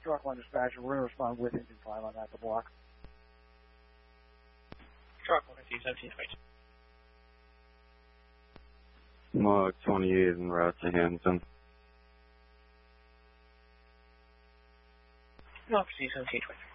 Truck 1 dispatcher, we're going to respond with engine 5 on that to block. Truck 1, 1722. Log 28 en route to Hamilton. Log 1722.